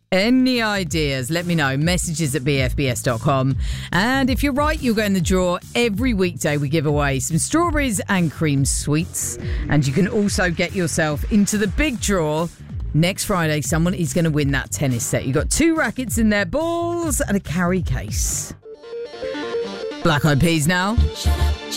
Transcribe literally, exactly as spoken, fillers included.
Any ideas? Let me know. Messages at b f b s dot com. And if you're right, you'll go in the draw. Every weekday we give away some strawberries and cream sweets. And you can also get yourself into the big draw. Next Friday, someone is going to win that tennis set. You've got two rackets in their balls and a carry case. Black Eyed Peas now.